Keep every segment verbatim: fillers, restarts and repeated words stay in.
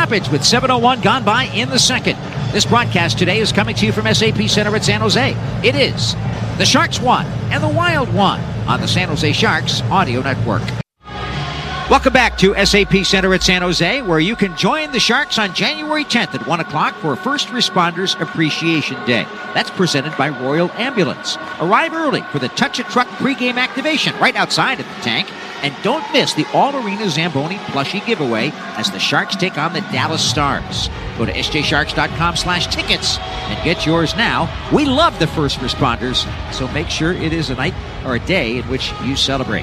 stoppage with seven oh one gone by in the second. This broadcast today is coming to you from S A P Center at San Jose. It is the Sharks won and the Wild won on the San Jose Sharks Audio Network. Welcome back to S A P Center at San Jose, where you can join the Sharks on January tenth at one o'clock for First Responders Appreciation Day. That's presented by Royal Ambulance. Arrive early for the Touch a Truck pregame activation right outside of the tank. And don't miss the All-Arena Zamboni plushie giveaway as the Sharks take on the Dallas Stars. Go to S J Sharks dot com slash tickets and get yours now. We love the first responders, so make sure it is a night or a day in which you celebrate.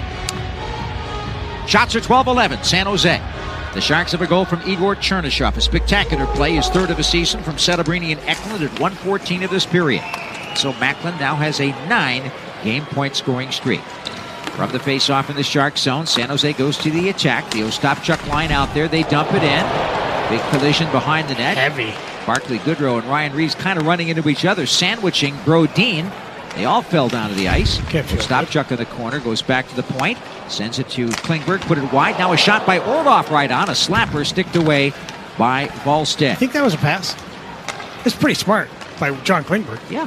Shots are twelve eleven, San Jose. The Sharks have a goal from Igor Chernyshov. A spectacular play, his third of the season from Setebrini and Eklund at one fourteen of this period. So Macklin now has a nine-game point scoring streak. From the face-off in the Shark zone, San Jose goes to the attack. The Ostapchuk line out there. They dump it in. Big collision behind the net. Heavy. Barclay Goodrow and Ryan Reeves kind of running into each other, sandwiching Brodin. They all fell down to the ice. Ostapchuk in the corner, goes back to the point. Sends it to Klingberg, put it wide. Now a shot by Orlov right on. A slapper sticked away by Wallstedt. I think that was a pass. It's pretty smart by John Klingberg. Yeah.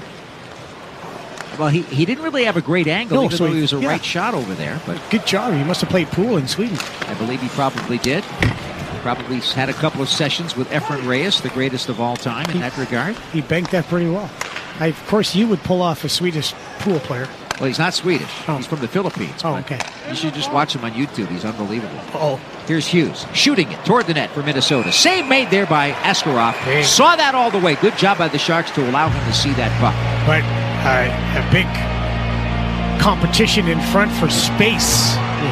Well, he, he didn't really have a great angle, no, even so though he was a yeah. right shot over there. But good job. He must have played pool in Sweden. I believe he probably did. Probably had a couple of sessions with Efren Reyes, the greatest of all time in he, that regard. He banked that pretty well. I, of course, you would pull off a Swedish pool player. Well, he's not Swedish. Oh. He's from the Philippines. Oh, okay. You should just watch him on YouTube. He's unbelievable. Oh. Here's Hughes shooting it toward the net for Minnesota. Save made there by Askarov. Hey. Saw that all the way. Good job by the Sharks to allow him to see that puck. But uh, a big competition in front for space.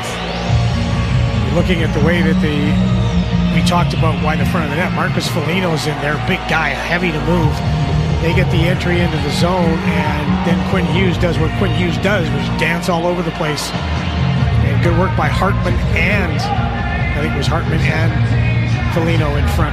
You're looking at the way that the we talked about why the front of the net. Marcus Foligno's in there, big guy, heavy to move. They get the entry into the zone, and then Quinn Hughes does what Quinn Hughes does, which is dance all over the place. And good work by Hartman and, I think it was Hartman and Foligno in front.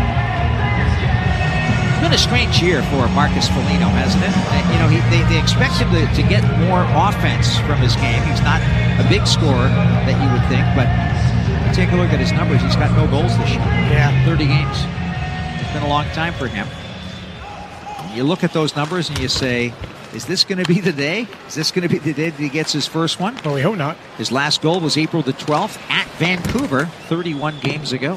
It's been a strange year for Marcus Foligno, hasn't it? Uh, you know, he, they, they expect him to, to get more offense from his game. He's not a big scorer that you would think, but take a look at his numbers. He's got no goals this year. Yeah. thirty games. It's been a long time for him. You look at those numbers and you say, is this going to be the day? Is this going to be the day that he gets his first one? Well, we hope not. His last goal was April the twelfth at Vancouver, thirty-one games ago.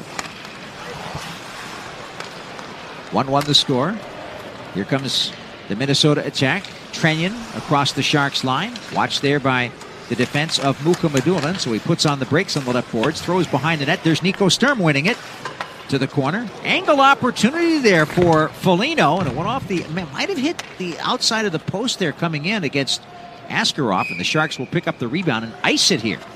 one one the score. Here comes the Minnesota attack. Trenyon across the Sharks line. Watched there by the defense of Muka Madulin. So he puts on the brakes on the left boards, throws behind the net. There's Nico Sturm winning it to the corner. Angle opportunity there for Foligno, and it went off the, man, might have hit the outside of the post there coming in against Askarov, and the Sharks will pick up the rebound and ice it here.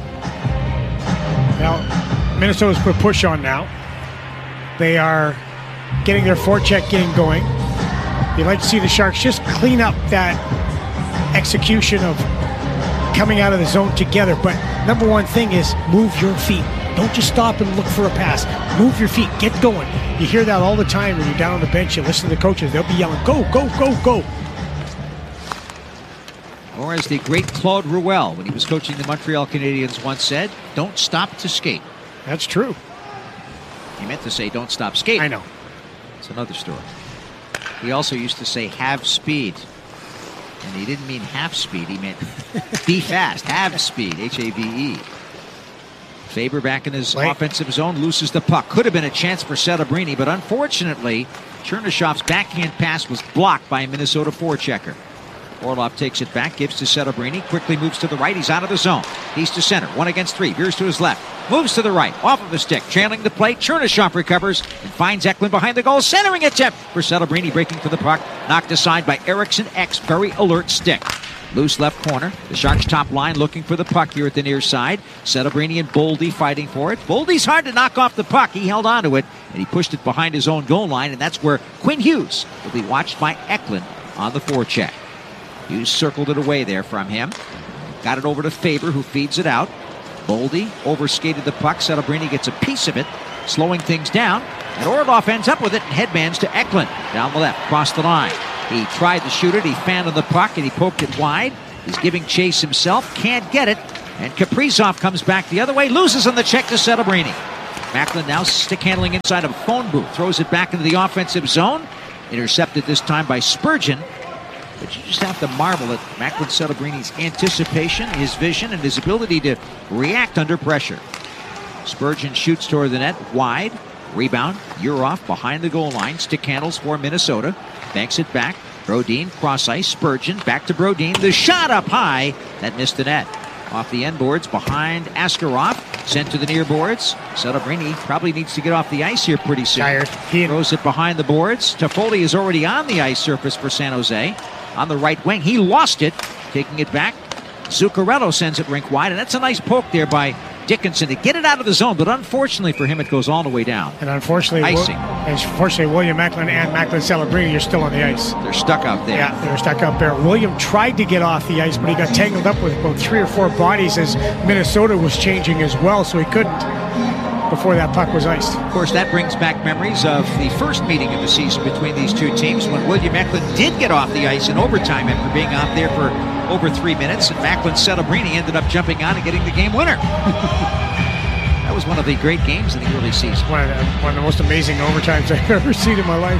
Now, Minnesota's put push on now. They are getting their forecheck game going. You'd like to see the Sharks just clean up that execution of coming out of the zone together, but number one thing is move your feet. Don't just stop and look for a pass. Move your feet. Get going. You hear that all the time when you're down on the bench. You listen to the coaches. They'll be yelling, go, go, go, go. Or as the great Claude Ruel, when he was coaching the Montreal Canadiens, once said, don't stop to skate. That's true. He meant to say don't stop skating. I know. It's another story. He also used to say have speed. And he didn't mean half speed. He meant be fast. Have speed. H A V E. Faber back in his Wait. offensive zone, loses the puck. Could have been a chance for Setebrini, but unfortunately, Chernyshov's backhand pass was blocked by a Minnesota forechecker. Orlov takes it back, gives to Setebrini, quickly moves to the right. He's out of the zone. He's to center. One against three. Veers to his left. Moves to the right. Off of the stick. Trailing the play. Chernyshev recovers and finds Eklund behind the goal. Centering attempt for Setebrini, breaking for the puck. Knocked aside by Eriksson Ek's very alert stick. Loose left corner. The Sharks top line looking for the puck here at the near side. Setebrini and Boldy fighting for it. Boldy's hard to knock off the puck. He held on to it, and he pushed it behind his own goal line, and that's where Quinn Hughes will be watched by Eklund on the forecheck. Hughes circled it away there from him. Got it over to Faber, who feeds it out. Boldy overskated the puck. Setebrini gets a piece of it, slowing things down. And Orlov ends up with it and headbands to Eklund. Down the left, across the line. He tried to shoot it. He fanned on the puck, and he poked it wide. He's giving chase himself. Can't get it. And Kaprizov comes back the other way. Loses on the check to Setebrini. Macklin now stick handling inside of a phone booth. Throws it back into the offensive zone. Intercepted this time by Spurgeon. But you just have to marvel at Macklin Celebrini anticipation, his vision, and his ability to react under pressure. Spurgeon shoots toward the net, wide. Rebound, Uroff behind the goal line. Stick handles for Minnesota. Banks it back. Brodin, cross ice. Spurgeon, back to Brodin. The shot up high. That missed the net. Off the end boards behind Askarov. Sent to the near boards. Celebrini probably needs to get off the ice here pretty soon. Tired. He throws it behind the boards. Toffoli is already on the ice surface for San Jose. On the right wing. He lost it. Taking it back. Zuccarello sends it rink wide. And that's a nice poke there by Dickinson to get it out of the zone, but unfortunately for him, it goes all the way down. And unfortunately, icing. Unfortunately, William Macklin and Macklin Celebrini are still on the ice. They're stuck out there. Yeah, they're stuck out there. William tried to get off the ice, but he got tangled up with about three or four bodies as Minnesota was changing as well, so he couldn't before that puck was iced. Of course, that brings back memories of the first meeting of the season between these two teams when William Macklin did get off the ice in overtime after being out there for over three minutes, and Macklin Celebrini ended up jumping on and getting the game winner. That was one of the great games in the early season. One of the, one of the most amazing overtimes I've ever seen in my life.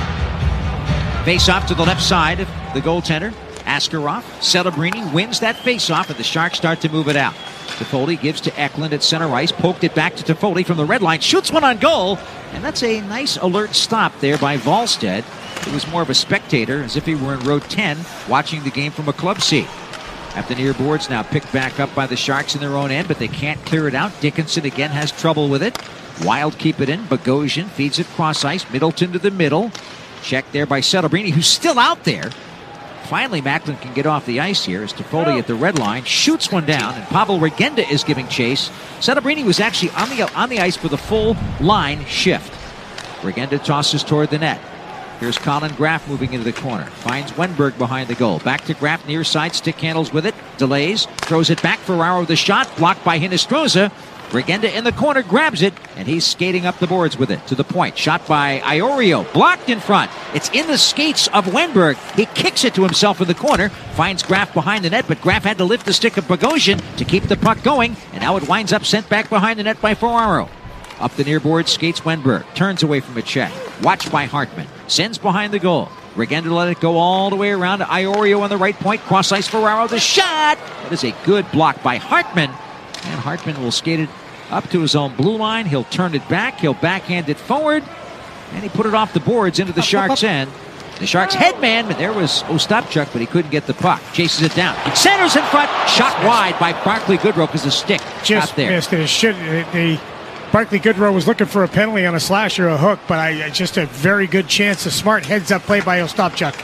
Face off to the left side of the goaltender. Askarov. Celebrini wins that face-off, and the Sharks start to move it out. Toffoli gives to Eklund at center ice. Poked it back to Toffoli from the red line. Shoots one on goal. And that's a nice alert stop there by Wallstedt. It was more of a spectator, as if he were in row ten, watching the game from a club seat. At the near boards now picked back up by the Sharks in their own end, but they can't clear it out. Dickinson again has trouble with it. Wild keep it in. Bogosian feeds it cross ice. Middleton to the middle. Check there by Celebrini, who's still out there. Finally, Macklin can get off the ice here as Toffoli at the red line shoots one down, and Pavel Regenda is giving chase. Celebrini was actually on the on the ice for the full line shift. Regenda tosses toward the net. Here's Colin Graff moving into the corner. Finds Wenberg behind the goal. Back to Graff, near side, stick handles with it. Delays, throws it back. Ferraro the shot, blocked by Hinostroza. Regenda in the corner, grabs it, and he's skating up the boards with it to the point. Shot by Iorio, blocked in front. It's in the skates of Wenberg. He kicks it to himself in the corner, finds Graff behind the net, but Graff had to lift the stick of Bogosian to keep the puck going, and now it winds up sent back behind the net by Ferraro. Up the near board skates Wenberg, turns away from a check. Watched by Hartman, sends behind the goal. Regenda let it go all the way around to Iorio on the right point. Cross ice Ferraro, the shot! That is a good block by Hartman, and Hartman will skate it up to his own blue line. He'll turn it back. He'll backhand it forward. And he put it off the boards into the Sharks' end. The Sharks' headman, but there was Ostapchuk, but he couldn't get the puck. Chases it down. Centers in front. Shot wide by Barclay Goodrow because the stick just got there. Missed it. It should, the Barclay Goodrow was looking for a penalty on a slash or a hook, but I just a very good chance. A smart heads-up play by Ostapchuk.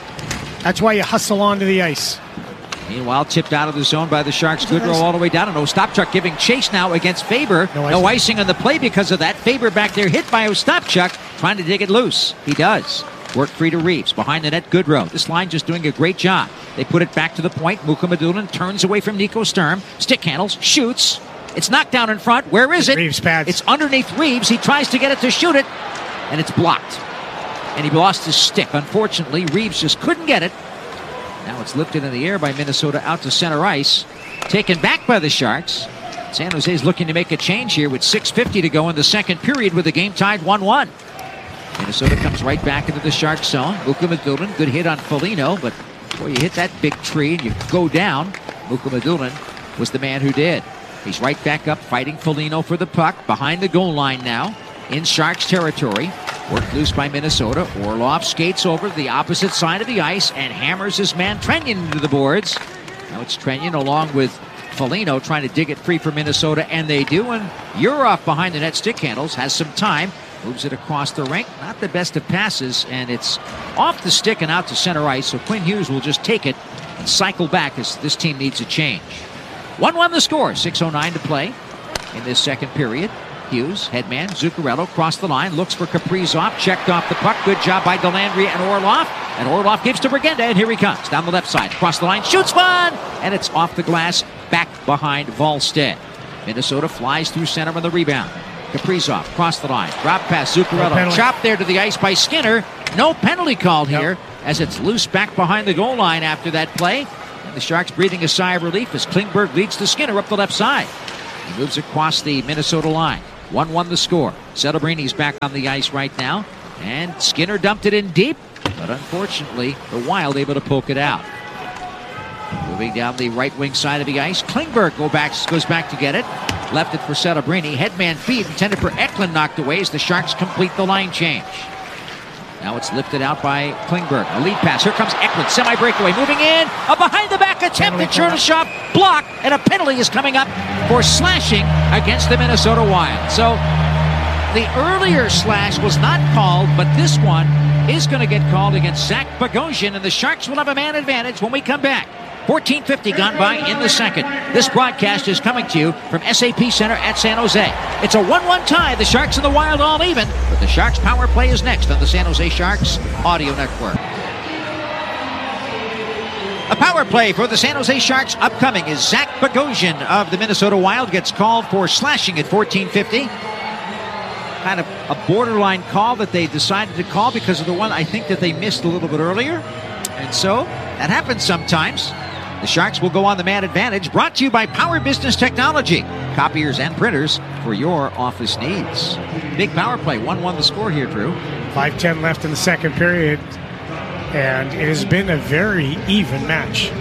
That's why you hustle onto the ice. Meanwhile, tipped out of the zone by the Sharks. Goodrow all the way down. And Ostapchuk giving chase now against Faber. No icing. no icing on the play because of that. Faber back there hit by Ostapchuk, trying to dig it loose. He does. Work free to Reeves. Behind the net, Goodrow. This line just doing a great job. They put it back to the point. Mukhamadullin turns away from Nico Sturm. Stick handles. Shoots. It's knocked down in front. Where is it? Reeves pads. It's underneath Reeves. He tries to get it to shoot it. And it's blocked. And he lost his stick. Unfortunately, Reeves just couldn't get it. Now it's lifted in the air by Minnesota out to center ice. Taken back by the Sharks. San Jose's looking to make a change here with six fifty to go in the second period with the game tied one one. Minnesota comes right back into the Sharks zone. Mukhamadullin, good hit on Foligno, but boy, you hit that big tree and you go down. Mukhamadullin was the man who did. He's right back up fighting Foligno for the puck. Behind the goal line now in Sharks territory. Worked loose by Minnesota. Orlov skates over to the opposite side of the ice and hammers his man Trenyon into the boards. Now it's Trenyon along with Foligno trying to dig it free for Minnesota, and they do. And Uroff behind the net stick handles, has some time, moves it across the rink. Not the best of passes, and it's off the stick and out to center ice. So Quinn Hughes will just take it and cycle back as this team needs a change. one one the score. six oh nine to play in this second period. Hughes, headman, Zuccarello, crossed the line, looks for Kaprizov, checked off the puck. Good job by Dellandrea and Orlov. And Orlov gives to Regenda, and here he comes. Down the left side, across the line, shoots one! And it's off the glass, back behind Wallstedt. Minnesota flies through center on the rebound. Kaprizov, cross the line, drop pass, Zuccarello, no chopped there to the ice by Skinner. No penalty called here, nope. As it's loose back behind the goal line after that play. And the Sharks breathing a sigh of relief as Klingberg leads to Skinner up the left side. He moves across the Minnesota line. one one the score. Celebrini back on the ice right now. And Skinner dumped it in deep. But unfortunately, the Wild able to poke it out. Moving down the right wing side of the ice. Klingberg go back, goes back to get it. Left it for Celebrini. Headman feed intended for Eklund knocked away as the Sharks complete the line change. Now it's lifted out by Klingberg. A lead pass. Here comes Eklund. Semi-breakaway. Moving in. A behind-the-back attempt at Chernyshov. Blocked. And a penalty is coming up for slashing against the Minnesota Wild. So the earlier slash was not called, but this one is going to get called against Zach Bogosian, and the Sharks will have a man advantage when we come back. fourteen fifty gone by in the second. This broadcast is coming to you from S A P Center at San Jose. It's a one one tie. The Sharks and the Wild all even, but the Sharks power play is next on the San Jose Sharks Audio Network. A power play for the San Jose Sharks upcoming is Zach Bogosian of the Minnesota Wild gets called for slashing at fourteen fifty. Kind of a borderline call that they decided to call because of the one I think that they missed a little bit earlier. And so that happens sometimes. The Sharks will go on the man advantage. Brought to you by Power Business Technology. Copiers and printers for your office needs. Big power play. one one the score here, Drew. five ten left in the second period. And it has been a very even match.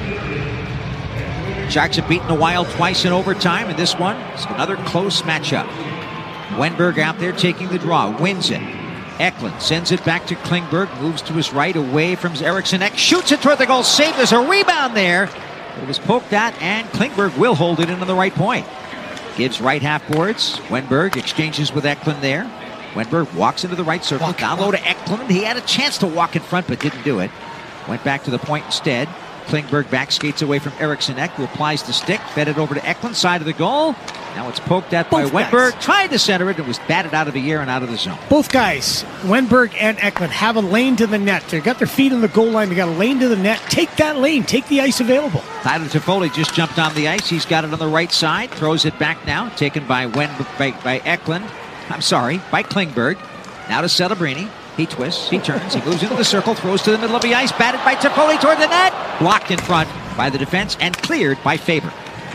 Sharks have beaten the Wild twice in overtime, and this one is another close matchup. Wenberg out there taking the draw, wins it. Eklund sends it back to Klingberg, moves to his right away from Eriksson Ek, shoots it toward the goal, saved. There's a rebound there. It was poked at, and Klingberg will hold it into the right point. Gives right half boards. Wenberg exchanges with Eklund there. Wenberg walks into the right circle, walk, down low to Eklund. He had a chance to walk in front, but didn't do it. Went back to the point instead. Klingberg back skates away from Eriksson Ek, who applies the stick, fed it over to Eklund, side of the goal. Now it's poked at by Wenberg. Tried to center it. It was batted out of the air and out of the zone. Both guys, Wenberg and Eklund, have a lane to the net. They've got their feet on the goal line. They got a lane to the net. Take that lane. Take the ice available. Tyler Toffoli just jumped on the ice. He's got it on the right side. Throws it back now. Taken by Wenberg, by, by Eklund. I'm sorry, by Klingberg. Now to Celebrini. He twists. He turns. He moves into the circle. Throws to the middle of the ice. Batted by Toffoli toward the net. Blocked in front by the defense and cleared by Faber.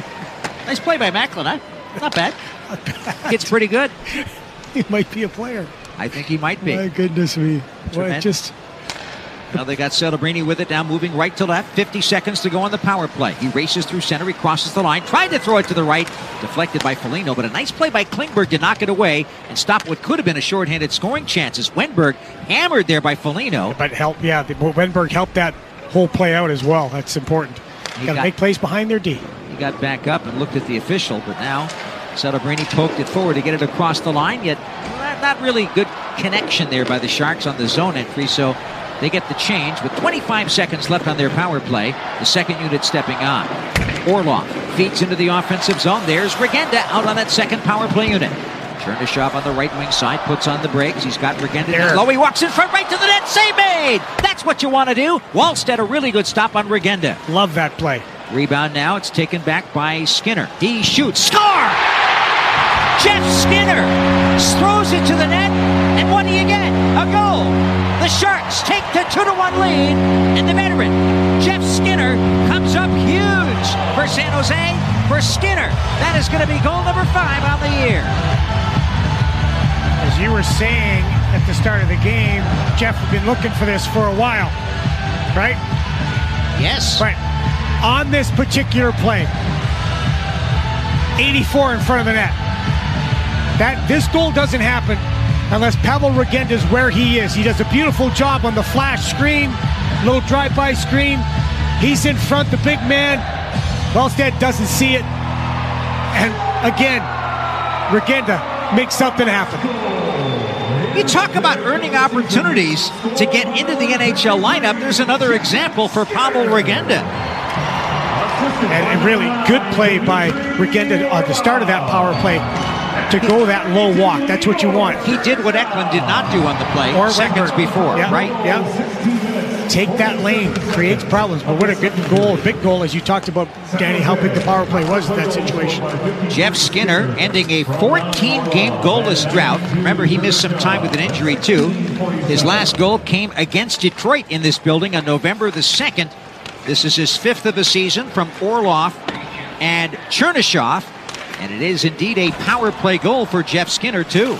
Nice play by Macklin, huh? Not bad. It's pretty good. He might be a player. I think he might be. My goodness me. Well, just... Now they got Celebrini with it now, moving right to left. fifty seconds to go on the power play. He races through center. He crosses the line. Tried to throw it to the right. Deflected by Foligno, but a nice play by Klingberg to knock it away and stop what could have been a shorthanded scoring chance as Wenberg hammered there by Foligno. But help, yeah. The, Wenberg helped that whole play out as well. That's important. You got to make plays behind their D. He got back up and looked at the official, but now Celebrini poked it forward to get it across the line, yet not really good connection there by the Sharks on the zone entry, so they get the change with twenty-five seconds left on their power play. The second unit stepping on. Orlov feeds into the offensive zone. There's Regenda out on that second power play unit. Chernyshov on the right wing side, puts on the brakes. He's got Regenda down low. He walks in front, right to the net. Save made! That's what you want to do. Wallstedt, a really good stop on Regenda. Love that play. Rebound now. It's taken back by Skinner. He shoots. Score! Jeff Skinner throws it to the net. And what do you get? A goal. The Sharks take the two to one lead. And the veteran, Jeff Skinner, comes up huge for San Jose. For Skinner, that is going to be goal number five on the year. As you were saying at the start of the game, Jeff had been looking for this for a while, right? Yes. Right. On this particular play, eighty-four in front of the net. That this goal doesn't happen unless Pavel Regenda is where he is. He does a beautiful job on the flash screen, little drive-by screen. He's in front, the big man. Wallstedt doesn't see it. And again, Regenda makes something happen. You talk about earning opportunities to get into the N H L lineup. There's another example for Pavel Regenda. And a really good play by Regenda at the start of that power play to go that low walk. That's what you want. He did what Eklund did not do on the play or seconds Wenberg. before, yeah, right? Yeah. Take that lane, creates problems. But what a good goal, a big goal, as you talked about, Danny, how big the power play was in that situation. Jeff Skinner ending a fourteen-game goalless drought. Remember, he missed some time with an injury, too. His last goal came against Detroit in this building on November the second. This is his fifth of the season from Orlov and Chernyshov. And it is indeed a power play goal for Jeff Skinner, too.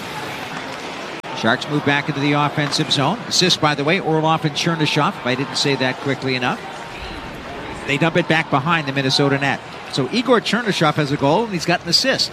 Sharks move back into the offensive zone. Assist, by the way, Orlov and Chernyshov, if I didn't say that quickly enough. They dump it back behind the Minnesota net. So Igor Chernyshov has a goal, and he's got an assist.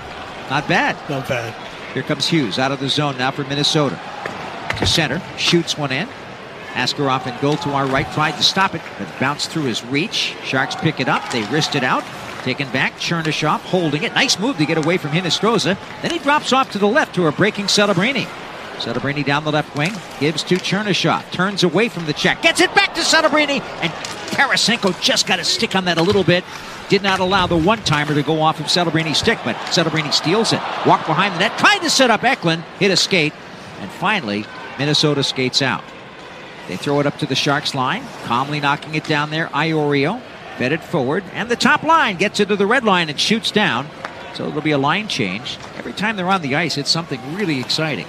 Not bad. Not bad. Here comes Hughes out of the zone now for Minnesota. To center, shoots one in. Askarov in goal to our right, tried to stop it, but bounced through his reach. Sharks pick it up, they wrist it out. Taken back, Chernyshov holding it. Nice move to get away from Hinostroza. Then he drops off to the left to a breaking Celebrini. Celebrini down the left wing, gives to Chernyshov. Turns away from the check, gets it back to Celebrini, and Tarasenko just got a stick on that a little bit. Did not allow the one-timer to go off of Celebrini's stick, but Celebrini steals it. Walked behind the net, tried to set up Eklund, hit a skate, and finally, Minnesota skates out. They throw it up to the Sharks line, calmly knocking it down there. Iorio fed it forward, and the top line gets into the red line and shoots down. So it'll be a line change. Every time they're on the ice, it's something really exciting.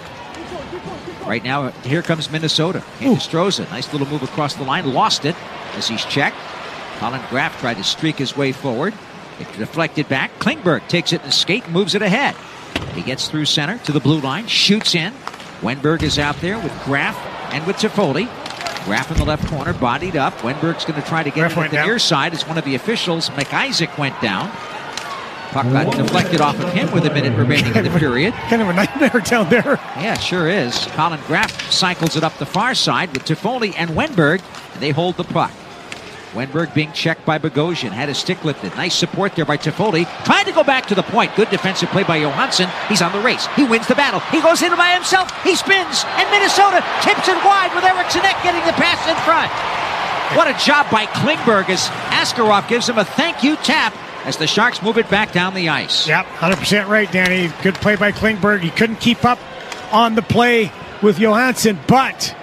Right now, here comes Minnesota. Hinostroza, nice little move across the line, lost it as he's checked. Colin Graf tried to streak his way forward. It deflected back. Klingberg takes it in the skate, moves it ahead. He gets through center to the blue line, shoots in. Wenberg is out there with Graf and with Toffoli. Graf in the left corner, bodied up. Wenberg's going to try to get it at the near side as one of the officials. McIsaac went down. Puck got deflected off of him with a minute remaining in the period. Kind of a nightmare down there. Yeah, it sure is. Colin Graf cycles it up the far side with Toffoli and Wenberg, and they hold the puck. Wenberg being checked by Bogosian, had his stick lifted. Nice support there by Toffoli. Tried to go back to the point. Good defensive play by Johansson. He's on the race. He wins the battle. He goes in by himself. He spins, and Minnesota tips it wide with Eriksson Ek getting the pass in front. What a job by Klingberg as Askarov gives him a thank you tap as the Sharks move it back down the ice. Yep, one hundred percent right, Danny. Good play by Klingberg. He couldn't keep up on the play with Johansson, but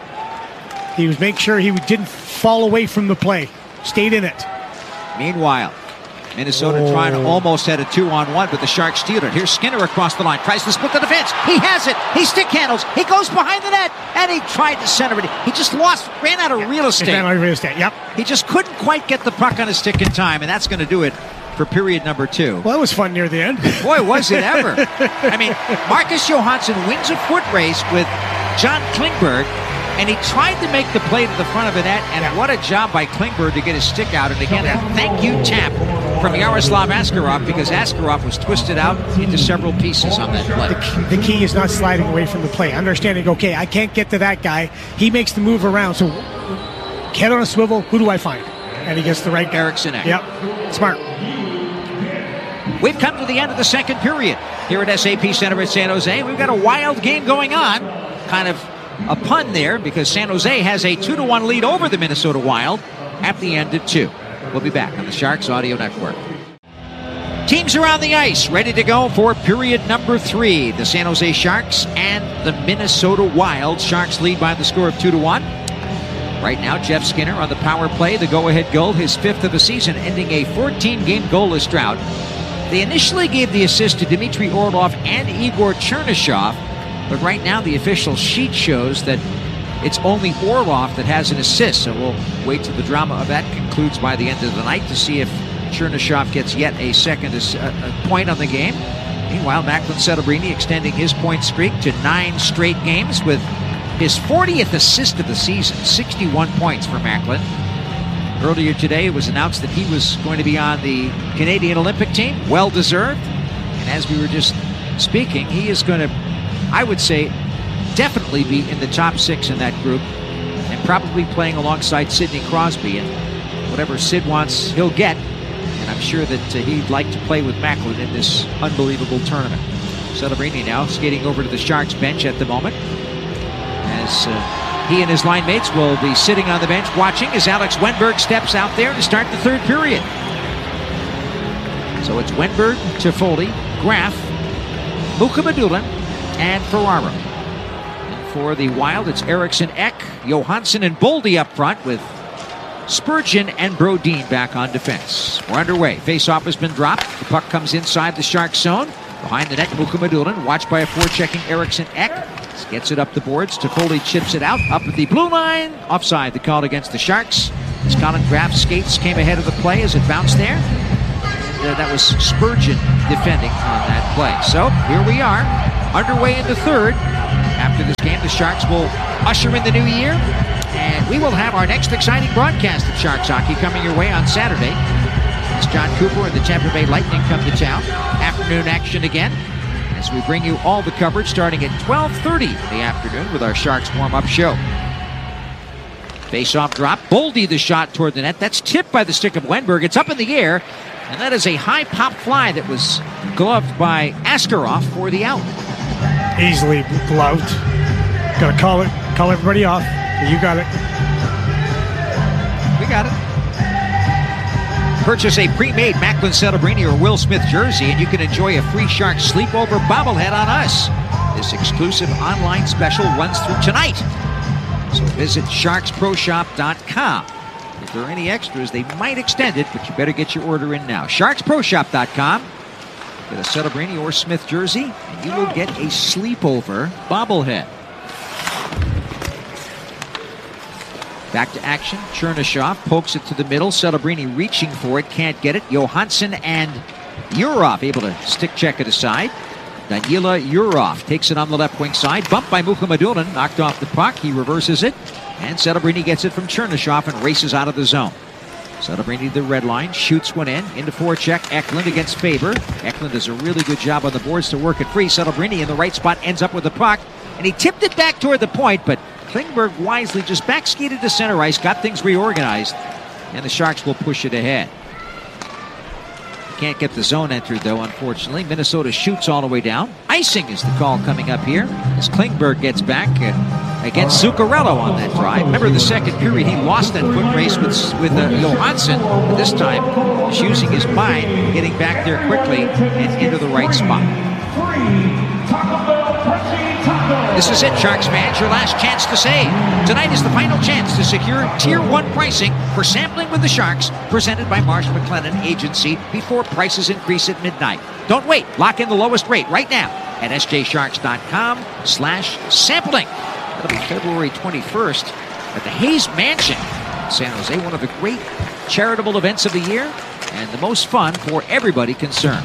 he was making sure he didn't fall away from the play. Stayed in it. Meanwhile, Minnesota oh. trying to almost head a two-on-one, but the Sharks steal it. Here's Skinner across the line. Tries to split the defense. He has it. He stick handles. He goes behind the net, and he tried to center it. He just lost, ran out of yeah, real estate. Ran out of real estate, yep. He just couldn't quite get the puck on his stick in time, and that's going to do it for period number two. Well, it was fun near the end. Boy, was it ever. I mean, Marcus Johansson wins a foot race with John Klingberg, and he tried to make the play to the front of the net, and yeah. what a job by Klingberg to get his stick out. And again, a thank you tap from Yaroslav Askarov, because Askarov was twisted out into several pieces on that play. The, the key is not sliding away from the play. Understanding, okay, I can't get to that guy. He makes the move around, so head on a swivel, who do I find? And he gets the right guy. Eriksson Ek. Yep, smart. We've come to the end of the second period here at S A P Center at San Jose. We've got a wild game going on. Kind of a pun there, because San Jose has a two to one lead over the Minnesota Wild at the end of two. We'll be back on the Sharks Audio Network. Teams are on the ice, ready to go for period number three. The San Jose Sharks and the Minnesota Wild. Sharks lead by the score of two to one. Right now, Jeff Skinner on the power play, the go-ahead goal, his fifth of the season, ending a fourteen-game goalless drought. They initially gave the assist to Dmitry Orlov and Igor Chernyshov, but right now the official sheet shows that it's only Orlov that has an assist, so we'll wait till the drama of that concludes by the end of the night to see if Chernyshov gets yet a second uh, point on the game. Meanwhile, Macklin Celebrini extending his point streak to nine straight games with his fortieth assist of the season, sixty-one points for Macklin. Earlier today, it was announced that he was going to be on the Canadian Olympic team, well-deserved. And as we were just speaking, he is going to, I would say, definitely be in the top six in that group and probably playing alongside Sidney Crosby. And whatever Sid wants, he'll get. And I'm sure that uh, he'd like to play with Macklin in this unbelievable tournament. Celebrini now skating over to the Sharks bench at the moment, as uh, he and his line mates will be sitting on the bench watching as Alex Wenberg steps out there to start the third period. So it's Wenberg, Toffoli, Graf, Mukhamadullin, and Ferraro. And for the Wild, it's Eriksson Ek, Johansson, and Boldy up front, with Spurgeon and Brodin back on defense. We're underway. Face-off has been dropped. The puck comes inside the Sharks zone. Behind the net, Mukhamadullin, watched by a forechecking Eriksson Ek. Gets it up the boards. Toffoli chips it out. Up at the blue line. Offside, the call against the Sharks. As Colin Graf skates came ahead of the play as it bounced there. uh, that was Spurgeon defending on that play. So here we are, underway in the third. After this game, the Sharks will usher in the new year, and we will have our next exciting broadcast of Sharks hockey coming your way on Saturday. As John Cooper and the Tampa Bay Lightning come to town. Afternoon action again, as we bring you all the coverage starting at twelve thirty in the afternoon with our Sharks warm-up show. Face-off drop. Boldy the shot toward the net. That's tipped by the stick of Wenberg. It's up in the air, and that is a high pop fly that was gloved by Askarov for the out. Easily gloved. Got to call it. Call everybody off. You got it. We got it. Purchase a pre-made Macklin Celebrini or Will Smith jersey, and you can enjoy a free Sharks sleepover bobblehead on us. This exclusive online special runs through tonight. So visit Sharks Pro Shop dot com. If there are any extras, they might extend it, but you better get your order in now. Sharks Pro Shop dot com. Get a Celebrini or Smith jersey, and you will get a sleepover bobblehead. Back to action. Chernyshov pokes it to the middle. Celebrini reaching for it, can't get it. Johansson and Yurov able to stick check it aside. Danila Yurov takes it on the left wing side. Bumped by Mukhamadullin, knocked off the puck. He reverses it, and Celebrini gets it from Chernyshov and races out of the zone. Celebrini, the red line, shoots one in. Into forecheck, Eklund against Faber. Eklund does a really good job on the boards to work it free. Celebrini in the right spot ends up with the puck, and he tipped it back toward the point, but Klingberg wisely just back skated to center ice, got things reorganized, and the Sharks will push it ahead. Can't get the zone entered, though, unfortunately. Minnesota shoots all the way down. Icing is the call coming up here as Klingberg gets back uh, against Zuccarello on that drive. Remember the second period, he lost that foot race with, with uh, Johansson, but this time he's using his mind, getting back there quickly and into the right spot. This is it, Sharks fans, your last chance to save. Tonight is the final chance to secure Tier one pricing for sampling with the Sharks, presented by Marsh McLennan Agency before prices increase at midnight. Don't wait. Lock in the lowest rate right now at S J Sharks dot com slash sampling. That'll be February twenty-first at the Hayes Mansion in San Jose, one of the great charitable events of the year and the most fun for everybody concerned.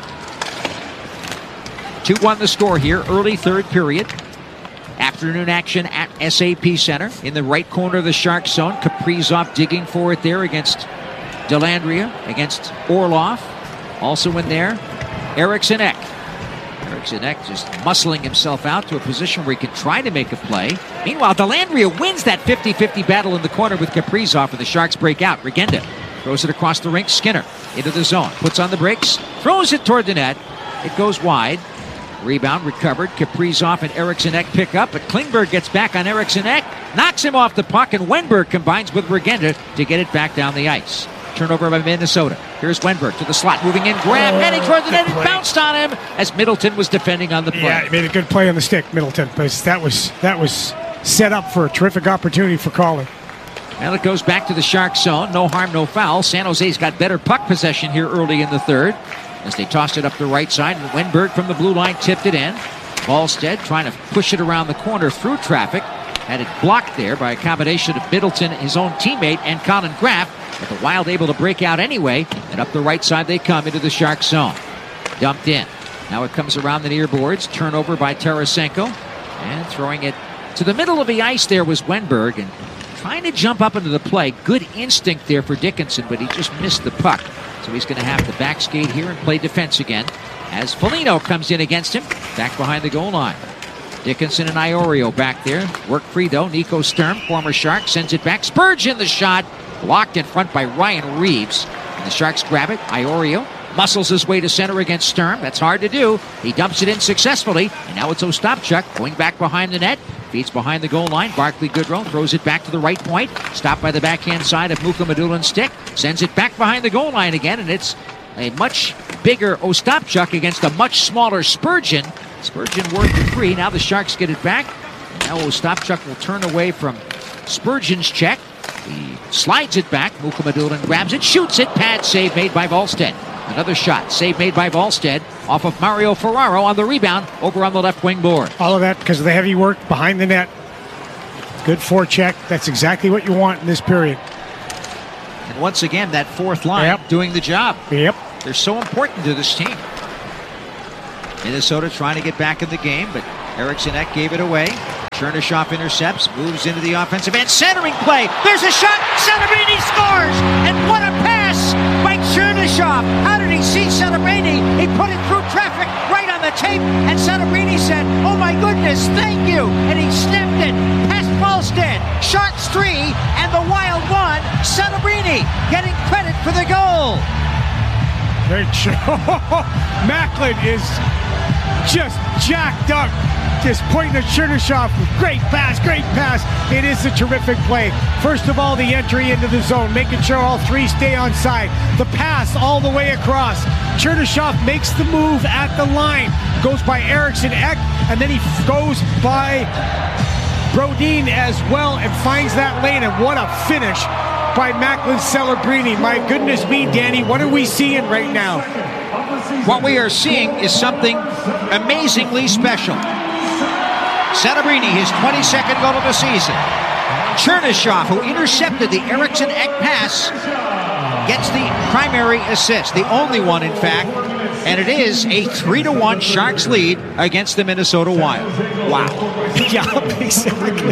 two one the score here, early third period. Afternoon action at S A P Center. In the right corner of the Sharks zone, Kaprizov digging for it there against Dellandrea, against Orlov. Also in there, Eriksson Ek. Eriksson Ek just muscling himself out to a position where he can try to make a play. Meanwhile, Dellandrea wins that fifty-fifty battle in the corner with Kaprizov, and the Sharks break out. Regenda throws it across the rink. Skinner into the zone, puts on the brakes, throws it toward the net. It goes wide. Rebound recovered. Kaprizov and Eriksson Ek pick up, but Klingberg gets back on Eriksson Ek, knocks him off the puck, and Wenberg combines with Regenda to get it back down the ice. Turnover by Minnesota. Here's Wenberg to the slot, moving in, grab, oh, heading toward the net, and bounced on him as Middleton was defending on the play. Yeah, he made a good play on the stick, Middleton, but that was that was set up for a terrific opportunity for Colin. Now it goes back to the Sharks zone. No harm, no foul. San Jose's got better puck possession here early in the third, as they tossed it up the right side, and Wenberg from the blue line tipped it in. Ballstead trying to push it around the corner through traffic. Had it blocked there by a combination of Middleton, his own teammate, and Colin Graff. But the Wild able to break out anyway, and up the right side they come into the Sharks zone. Dumped in. Now it comes around the near boards. Turnover by Tarasenko. And throwing it to the middle of the ice there was Wenberg, and trying to jump up into the play. Good instinct there for Dickinson, but he just missed the puck. So he's going to have to back skate here and play defense again as Foligno comes in against him, back behind the goal line. Dickinson and Iorio back there. Work free, though. Nico Sturm, former Shark, sends it back. Spurgeon the shot. Blocked in front by Ryan Reeves. And the Sharks grab it. Iorio muscles his way to center against Sturm. That's hard to do. He dumps it in successfully. And now it's Ostapchuk going back behind the net. Feeds behind the goal line. Barclay Goodrow throws it back to the right point. Stopped by the backhand side of Mukhamadulin's stick. Sends it back behind the goal line again. And it's a much bigger Ostapchuk against a much smaller Spurgeon. Spurgeon worked it free. Now the Sharks get it back. And now Ostapchuk will turn away from Spurgeon's check. He slides it back. Mukhamadulin grabs it, shoots it. Pad save made by Volstead. Another shot. Save made by Volstead off of Mario Ferraro on the rebound over on the left wing board. All of that because of the heavy work behind the net. Good forecheck. That's exactly what you want in this period. And once again, that fourth line yep. doing the job. Yep. They're so important to this team. Minnesota trying to get back in the game, but Eriksson Ek gave it away. Chernyshov intercepts, moves into the offensive end, centering play. There's a shot. Celebrini scores, and what a pass by Chernyshov. How did he see Celebrini? He put it through traffic right on the tape, and Celebrini said, "Oh my goodness, thank you!" And he snapped it past Falstead. Sharks three, and the Wild one. Celebrini getting credit for the goal. Great show. Macklin is just jacked up. Just pointing at Chernyshov. Great pass, great pass. It is a terrific play. First of all, the entry into the zone, making sure all three stay on side. The pass all the way across. Chernyshov makes the move at the line. Goes by Eriksson Ek, and then he goes by Brodin as well and finds that lane. And what a finish by Macklin Celebrini. My goodness me, Danny, what are we seeing right now? What we are seeing is something amazingly special. Celebrini, his twenty-second goal of the season. Chernyshov, who intercepted the Eriksson Ek pass, gets the primary assist, the only one, in fact, and it is a three to one Sharks lead against the Minnesota Wild. Wow. Yeah, exactly.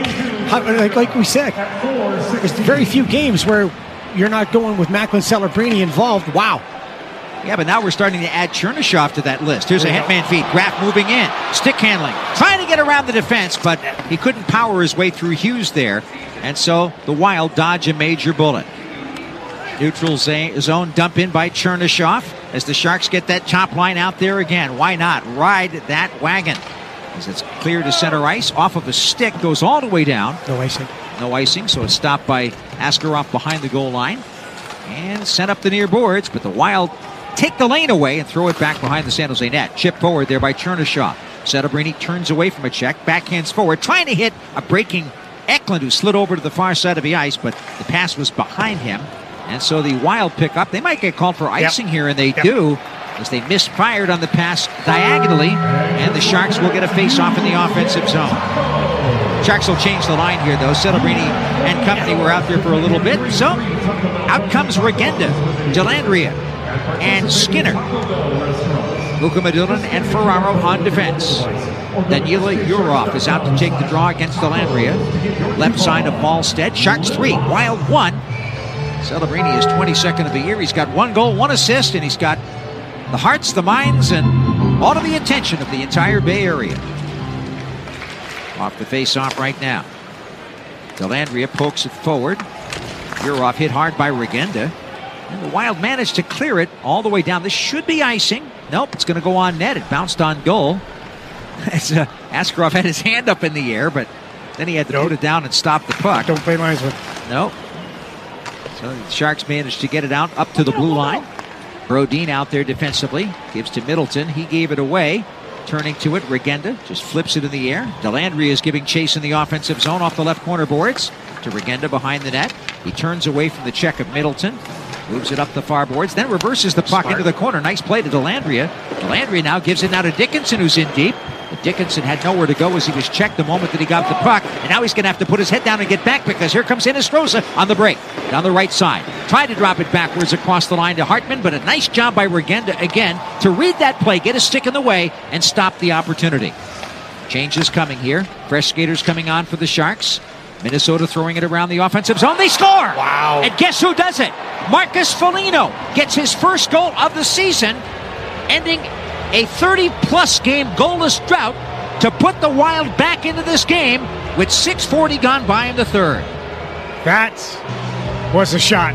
Like, like we said, there's very few games where you're not going with Macklin Celebrini involved. Wow. Yeah, but now we're starting to add Chernyshov to that list. Here's a Hetman feed. Graf moving in. Stick handling. Trying to get around the defense, but he couldn't power his way through Hughes there. And so the Wild dodge a major bullet. Neutral zone dump in by Chernyshov as the Sharks get that top line out there again. Why not ride that wagon? As it's clear to center ice. Off of a stick. Goes all the way down. No icing. No icing, so it's stopped by Askarov behind the goal line. And sent up the near boards, but the Wild take the lane away and throw it back behind the San Jose net. Chip forward there by Chernyshov. Celebrini turns away from a check, backhands forward, trying to hit a breaking Eklund, who slid over to the far side of the ice, but the pass was behind him. And so the Wild pick up. They might get called for icing yep. here, and they yep. do, as they misfired on the pass diagonally, and the Sharks will get a face-off in the offensive zone. Sharks will change the line here, though. Celebrini and company were out there for a little bit. So out comes Regenda, Dellandrea, and Skinner. Mukhamadullin and Ferraro on defense. Danila Yurov is out to take the draw against Dellandrea. Left side of Falstead. Sharks three, Wild one. Celebrini is twenty-second of the year. He's got one goal, one assist, and he's got the hearts, the minds, and all of the attention of the entire Bay Area. Off the face-off right now. Dellandrea pokes it forward. Yurov hit hard by Regenda. And the Wild managed to clear it all the way down. This should be icing. Nope, it's going to go on net. It bounced on goal. As uh, Askarov had his hand up in the air, but then he had to nope. put it down and stop the puck. Don't play lines with. Nope. So the Sharks managed to get it out up to the blue line. Brodin out there defensively. Gives to Middleton. He gave it away. Turning to it, Regenda just flips it in the air. Dellandrea is giving chase in the offensive zone off the left corner boards to Regenda behind the net. He turns away from the check of Middleton. Moves it up the far boards, then reverses the puck Smart. into the corner. Nice play to Dellandrea. Dellandrea now gives it now to Dickinson, who's in deep. But Dickinson had nowhere to go as he was checked the moment that he got the puck. And now he's going to have to put his head down and get back, because here comes Hinostroza on the break. Down the right side. Tried to drop it backwards across the line to Hartman, but a nice job by Regenda again to read that play, get a stick in the way, and stop the opportunity. Changes coming here. Fresh skaters coming on for the Sharks. Minnesota throwing it around the offensive zone. They score! Wow. And guess who does it? Marcus Foligno gets his first goal of the season, ending a thirty-plus game goalless drought to put the Wild back into this game with six forty gone by in the third. That was a shot.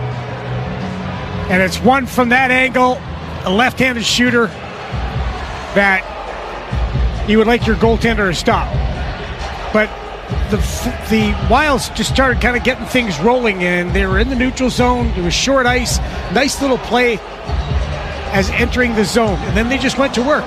And it's one from that angle, a left-handed shooter that you would like your goaltender to stop. But the the Wilds just started kind of getting things rolling, and they were in the neutral zone. It was short ice. Nice little play as entering the zone. And then they just went to work.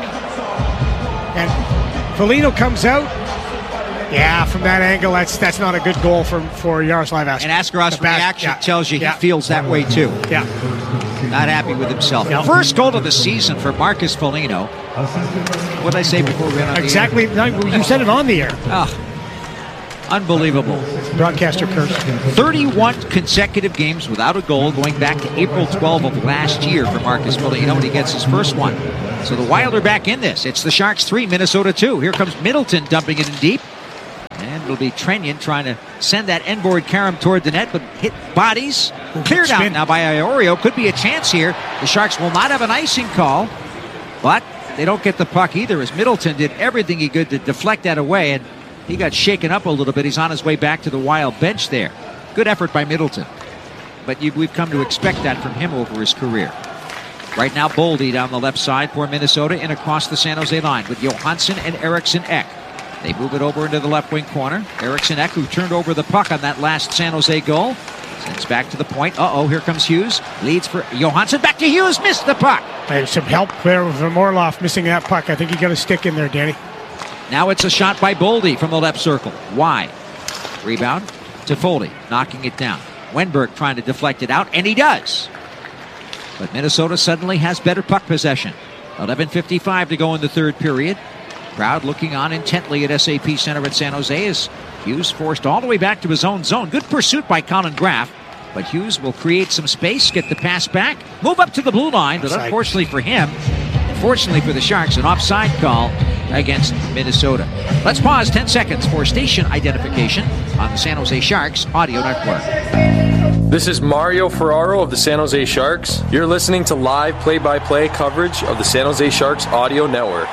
And Foligno comes out. Yeah, from that angle, that's that's not a good goal from, for Yaroslav Askarov. And Askarov's reaction yeah. tells you he yeah. feels that way too. Yeah. Not happy with himself. No. First goal of the season for Marcus Foligno. What did I say before we went on exactly. the air? Exactly. You said it on the air. Oh. Unbelievable. Broadcaster curse. thirty-one consecutive games without a goal going back to April twelfth of last year for Marcus Foligno, and he gets his first one. So the Wild are back in this. It's the Sharks three, Minnesota two. Here comes Middleton dumping it in deep. And it'll be Trenyan trying to send that end-board carom toward the net, but hit bodies. Cleared out now by Iorio. Could be a chance here. The Sharks will not have an icing call, but they don't get the puck either, as Middleton did everything he could to deflect that away, and he got shaken up a little bit. He's on his way back to the Wild bench there. Good effort by Middleton. But you, we've come to expect that from him over his career. Right now, Boldy down the left side for Minnesota and across the San Jose line with Johansson and Eriksson Ek. They move it over into the left wing corner. Eriksson Ek, who turned over the puck on that last San Jose goal, sends back to the point. Uh-oh, here comes Hughes. Leads for Johansson. Back to Hughes. Missed the puck. There's some help there from Orlov missing that puck. I think he got a stick in there, Danny. Now it's a shot by Boldy from the left circle. Wide. Rebound to Foley, knocking it down. Wenberg trying to deflect it out, and he does. But Minnesota suddenly has better puck possession. eleven fifty-five to go in the third period. Crowd looking on intently at S A P Center at San Jose as Hughes forced all the way back to his own zone. Good pursuit by Colin Graff. But Hughes will create some space, get the pass back, move up to the blue line. But unfortunately for him, fortunately for the Sharks, an offside call against Minnesota. Let's pause ten seconds for station identification on the San Jose Sharks Audio Network. This is Mario Ferraro of the San Jose Sharks. You're listening to live play-by-play coverage of the San Jose Sharks Audio Network.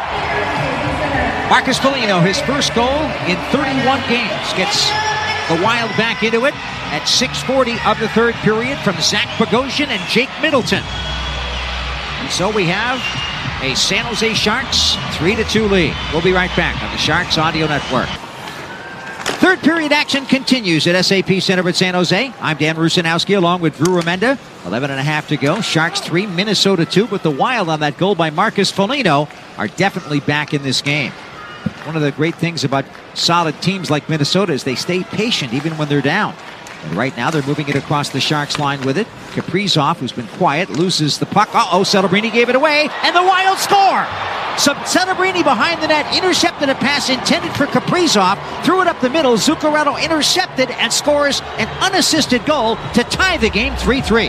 Marcus Foligno, his first goal in thirty-one games, gets the Wild back into it at six forty of the third period from Zach Bogosian and Jake Middleton. And so we have a San Jose Sharks three to two lead. We'll be right back on the Sharks Audio Network. Third period action continues at S A P Center at San Jose. I'm Dan Rusanowski along with Drew Remenda. eleven and a half to go. Sharks three, Minnesota two, but the Wild on that goal by Marcus Foligno are definitely back in this game. One of the great things about solid teams like Minnesota is they stay patient even when they're down. And right now they're moving it across the Sharks line with it. Kaprizov, who's been quiet, loses the puck. Uh-oh, Celebrini gave it away, and the Wild score! So Celebrini behind the net intercepted a pass intended for Kaprizov, threw it up the middle. Zuccarello intercepted and scores an unassisted goal to tie the game three three.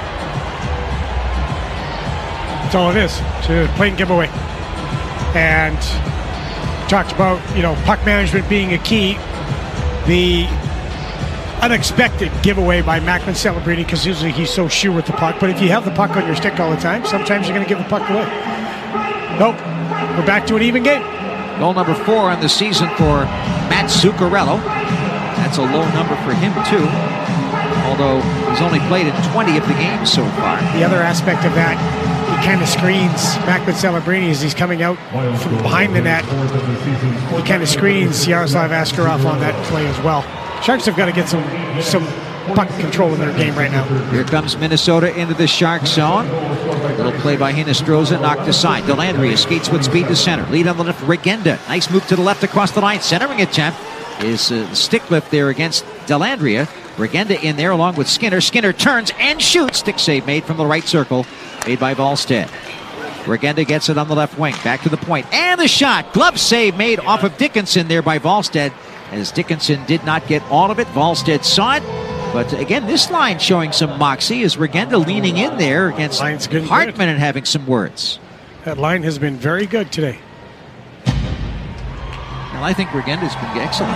That's all it is. It's a plain giveaway. And talked about, you know, puck management being a key. The unexpected giveaway by Macklin Celebrini, because usually he's so sure with the puck. But if you have the puck on your stick all the time, sometimes you're going to give the puck away. Nope. We're back to an even game. Goal number four on the season for Matt Zuccarello. That's a low number for him, too. Although he's only played in twenty of the games so far. The other aspect of that, he kind of screens Macklin Celebrini as he's coming out from behind the net. He kind of screens Yaroslav Askarov on that play as well. Sharks have got to get some some puck control in their game right now. Here comes Minnesota into the Shark zone. Little play by Hinostroza, knocked aside. Dellandrea skates with speed to center. Lead on the left, Regenda. Nice move to the left across the line. Centering attempt is a stick lift there against Dellandrea. Regenda in there along with Skinner. Skinner turns and shoots. Stick save made from the right circle, made by Wallstedt. Regenda gets it on the left wing. Back to the point. And the shot. Glove save made off of Dickinson there by Wallstedt. As Dickinson did not get all of it. Wallstedt saw it. But again, this line showing some moxie as Regenda leaning in there against Hartman good. And having some words. That line has been very good today. Well, I think Regenda's been excellent.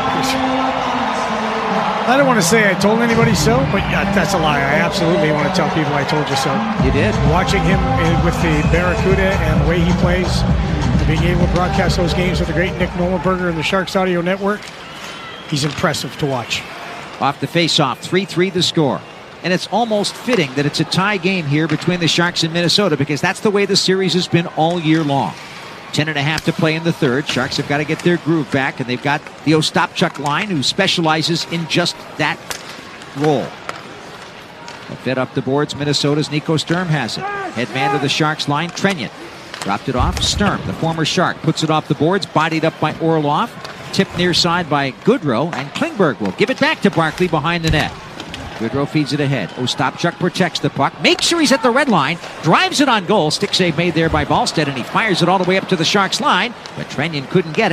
I don't want to say I told anybody so, but yeah, that's a lie. I absolutely want to tell people I told you so. You did? Watching him with the Barracuda and the way he plays, and being able to broadcast those games with the great Nick Nolenberger and the Sharks Audio Network, he's impressive to watch. Off the face-off, three three the score. And it's almost fitting that it's a tie game here between the Sharks and Minnesota, because that's the way the series has been all year long. Ten and a half to play in the third. Sharks have got to get their groove back, and they've got the Ostapchuk line, who specializes in just that role. Fed up the boards, Minnesota's Nico Sturm has it. Head man to the Sharks line, Trenyan. Dropped it off, Sturm, the former Shark, puts it off the boards, bodied up by Orlov. Tipped near side by Goodrow, and Klingberg will give it back to Barkley behind the net. Goodrow feeds it ahead. Ostapchuk protects the puck. Makes sure he's at the red line. Drives it on goal. Stick save made there by Wallstedt, and he fires it all the way up to the Sharks line. But Trenyan couldn't get it.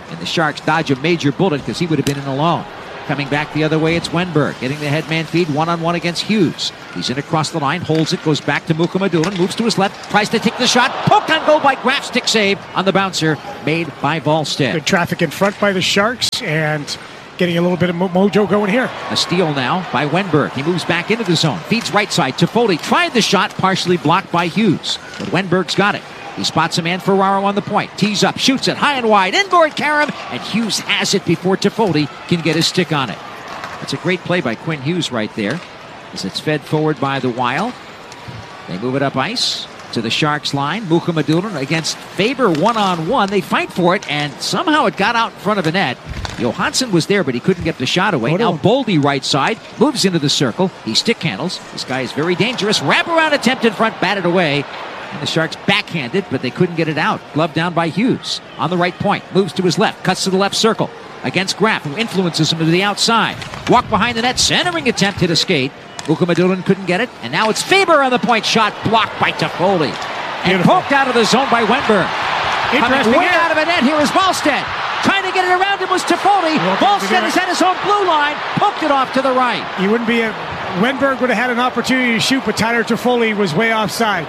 And the Sharks dodge a major bullet because he would have been in alone. Coming back the other way, it's Wenberg getting the headman feed one-on-one against Hughes. He's in across the line, holds it, goes back to Mukhamadullin, moves to his left, tries to take the shot. Poked on goal by Graf, stick save on the bouncer made by Wallstedt. Good traffic in front by the Sharks and getting a little bit of mo- mojo going here. A steal now by Wenberg. He moves back into the zone, feeds right side to Foley. Tried the shot, partially blocked by Hughes, but Wenberg's got it. He spots a man, Ferraro on the point. Tees up, shoots it high and wide. Inboard Karam, and Hughes has it before Toffoli can get his stick on it. It's a great play by Quinn Hughes right there as it's fed forward by the Wild. They move it up ice to the Sharks line. Mukhamadullin against Faber one-on-one. They fight for it, and somehow it got out in front of the net. Johansson was there, but he couldn't get the shot away. Now Boldy right side, moves into the circle. He stick handles. This guy is very dangerous. Wraparound attempt in front, batted away. And the Sharks backhanded, but they couldn't get it out. Glove down by Hughes. On the right point. Moves to his left. Cuts to the left circle. Against Graf, who influences him to the outside. Walk behind the net. Centering attempt hit a skate. Mukhamadullin couldn't get it. And now it's Faber on the point shot. Blocked by Toffoli. And Beautiful. Poked out of the zone by Wenberg. Coming way out of the net here is Wallstedt. Trying to get it around him was Toffoli. Wallstedt is at his own blue line. Poked it off to the right. He wouldn't be a... Wenberg would have had an opportunity to shoot, but Tyler Toffoli was way offside.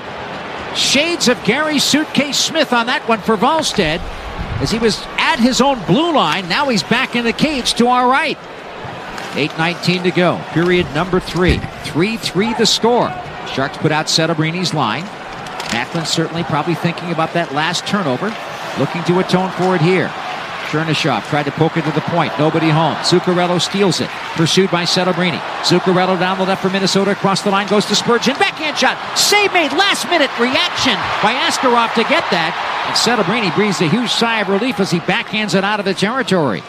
Shades of Gary Suitcase Smith on that one for Wallstedt as he was at his own blue line. Now he's back in the cage to our right. eight nineteen to go. Period number three. three three the score. Sharks put out Settobrini's line. Macklin certainly probably thinking about that last turnover. Looking to atone for it here. Chernyshov tried to poke it to the point. Nobody home. Zuccarello steals it. Pursued by Settobrini. Zuccarello down the left for Minnesota. Across the line goes to Spurgeon. Backhand shot. Save made. Last minute reaction by Askarov to get that. And Settobrini breathes a huge sigh of relief as he backhands it out of the territory.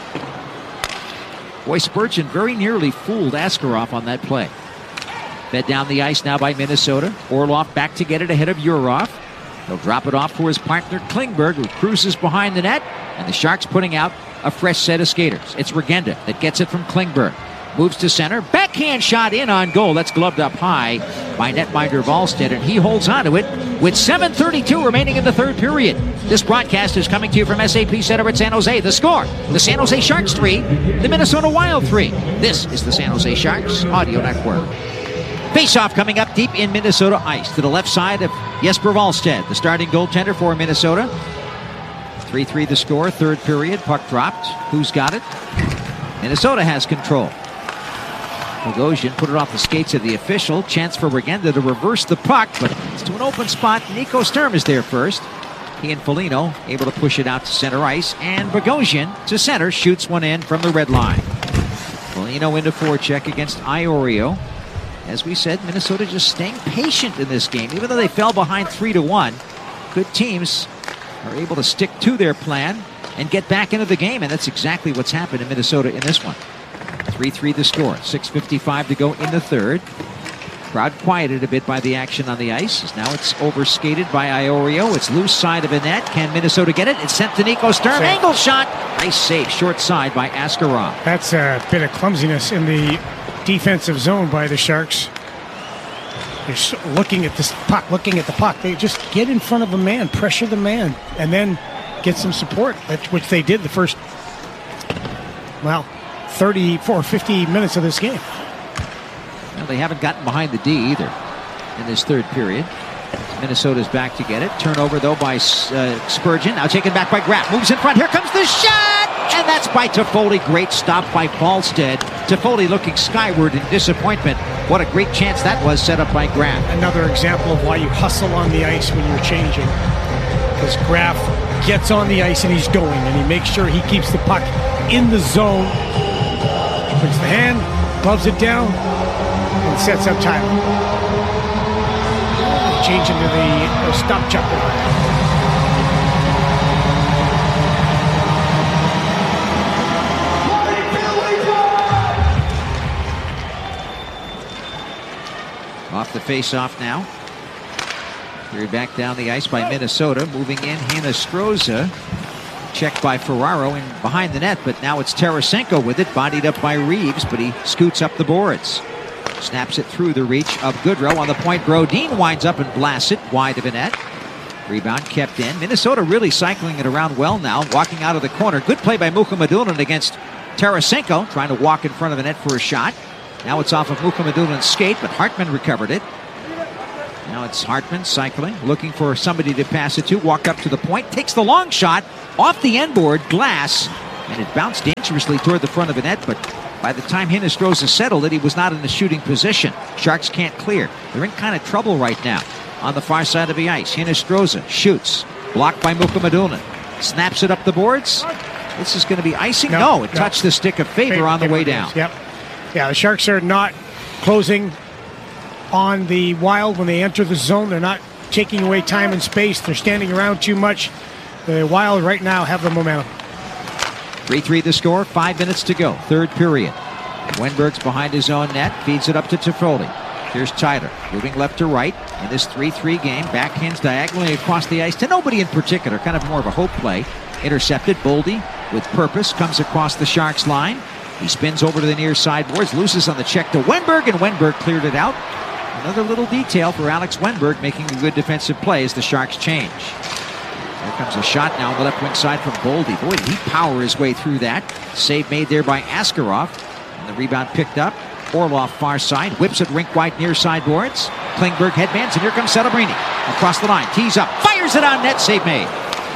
Boy, Spurgeon very nearly fooled Askarov on that play. Fed down the ice now by Minnesota. Orlov back to get it ahead of Yurov. He'll drop it off for his partner Klingberg, who cruises behind the net. And the Sharks putting out a fresh set of skaters. It's Regenda that gets it from Klingberg. Moves to center. Backhand shot in on goal. That's gloved up high by netminder Wallstedt, and he holds on to it with seven thirty-two remaining in the third period. This broadcast is coming to you from S A P Center at San Jose. The score, the San Jose Sharks three, the Minnesota Wild three. This is the San Jose Sharks Audio Network. Face-off coming up deep in Minnesota ice to the left side of Jesper Wallstedt, the starting goaltender for Minnesota. three three the score, third period, puck dropped. Who's got it? Minnesota has control. Bogosian put it off the skates of the official. Chance for Regenda to reverse the puck, but it's to an open spot. Nico Sturm is there first. He and Foligno able to push it out to center ice, and Bogosian to center shoots one in from the red line. Foligno into forecheck against Iorio. As we said, Minnesota just staying patient in this game, even though they fell behind three to one. Good teams are able to stick to their plan and get back into the game, and that's exactly what's happened in Minnesota in this one. three three the score. six fifty-five to go in the third. Crowd quieted a bit by the action on the ice. Now it's overskated by Iorio. It's loose side of the net. Can Minnesota get it? It's sent to Nico Sturm. Save. Angle shot. Nice save. Short side by Askarov. That's a bit of clumsiness in the defensive zone by the Sharks. They're looking at this puck, looking at the puck. They just get in front of a man, pressure the man, and then get some support, which they did the first, well, thirty-four, fifty minutes of this game. Well, they haven't gotten behind the D either in this third period. Minnesota's back to get it. Turnover, though, by uh, Spurgeon. Now taken back by Graf. Moves in front. Here comes the shot! And that's by Toffoli. Great stop by Wallstedt. Toffoli looking skyward in disappointment. What a great chance that was set up by Graf. Another example of why you hustle on the ice when you're changing. Because Graf gets on the ice and he's going, and he makes sure he keeps the puck in the zone. Puts the hand, gloves it down, and sets up Tyler. Change into the uh, stop jumper. Off the face-off now. Carried back down the ice by Minnesota. Moving in, Hinostroza. Checked by Ferraro and behind the net, but now it's Tarasenko with it, bodied up by Reeves, but he scoots up the boards. Snaps it through the reach of Goodrow on the point. Brodin winds up and blasts it wide of the net. Rebound kept in. Minnesota really cycling it around well now, walking out of the corner. Good play by Mukhamadullin against Tarasenko, trying to walk in front of the net for a shot. Now it's off of Mukhamadullin's skate, but Hartman recovered it. Now it's Hartman cycling, looking for somebody to pass it to. Walk up to the point, takes the long shot off the end board, glass, and it bounced dangerously toward the front of the net, but by the time Hinostroza settled it, he was not in the shooting position. Sharks can't clear. They're in kind of trouble right now. On the far side of the ice, Hinostroza shoots, blocked by Mukhamadullin. Snaps it up the boards. This is going to be icing? No, no it no. touched the stick of Faber, Faber on the way down. Yep. Yeah, the Sharks are not closing on the Wild when they enter the zone. They're not taking away time and space. They're standing around too much. The Wild right now have the momentum. three three the score, five minutes to go, third period. Wenberg's behind his own net, feeds it up to Toffoli. Here's Tyler, moving left to right in this three three game. Backhands diagonally across the ice to nobody in particular, kind of more of a hope play. Intercepted, Boldy with purpose, comes across the Sharks line. He spins over to the near sideboards, loses on the check to Wenberg, and Wenberg cleared it out. Another little detail for Alex Wenberg, making a good defensive play as the Sharks change. Here comes a shot now on the left wing side from Boldy. Boy, did he power his way through that. Save made there by Askarov. And the rebound picked up. Orlov far side, whips it rink wide near sideboards. Klingberg headbands, and here comes Celebrini. Across the line, tees up, fires it on net, save made.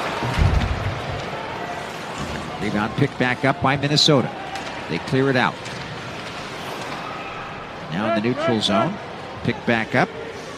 Rebound picked back up by Minnesota. They clear it out. Now in the neutral zone, picked back up.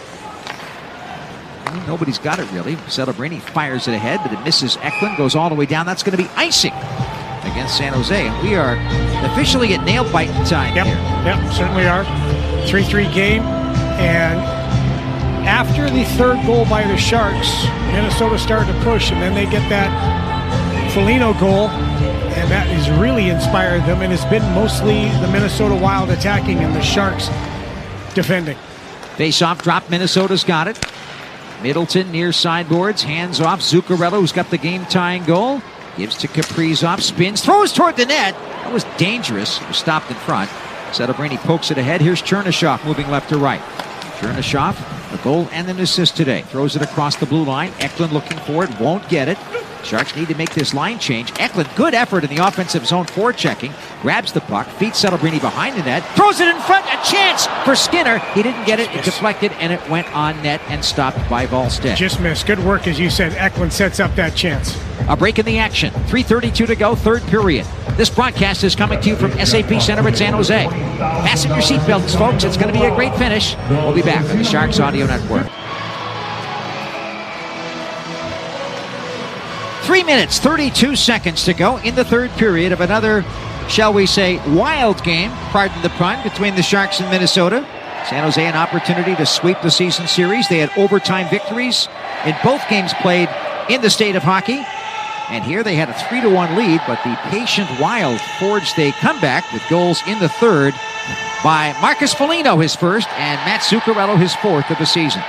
Well, nobody's got it really. Celebrini fires it ahead, but it misses Eklund, goes all the way down. That's going to be icing against San Jose, and we are officially at nail bite time yep, here. Yep, certainly are. three three game, and after the third goal by the Sharks, Minnesota started to push, and then they get that Foligno goal, and that has really inspired them, and it's been mostly the Minnesota Wild attacking and the Sharks defending. Face-off drop, Minnesota's got it. Middleton near sideboards, hands off. Zuccarello, who's got the game-tying goal. Gives to Kaprizov, spins, throws toward the net. That was dangerous. It was stopped in front. Celebrini pokes it ahead. Here's Chernyshov moving left to right. Chernyshov, a goal and an assist today. Throws it across the blue line. Eklund looking for it, won't get it. Sharks need to make this line change. Eklund, good effort in the offensive zone forechecking. Grabs the puck, feeds Celebrini behind the net, throws it in front, a chance for Skinner. He didn't get it, it deflected, and it went on net and stopped by Wallstedt. Just missed. Good work, as you said. Eklund sets up that chance. A break in the action. three thirty-two to go, third period. This broadcast is coming to you from S A P Center at San Jose. Fasten your seatbelts, folks. It's going to be a great finish. We'll be back on the Sharks Audio Network. Three minutes, thirty-two seconds to go in the third period of another, shall we say, wild game, pardon the pun, between the Sharks and Minnesota. San Jose an opportunity to sweep the season series. They had overtime victories in both games played in the state of hockey. And here they had a three to one lead, but the patient Wild forged a comeback with goals in the third by Marcus Foligno, his first, and Matt Zuccarello, his fourth of the season.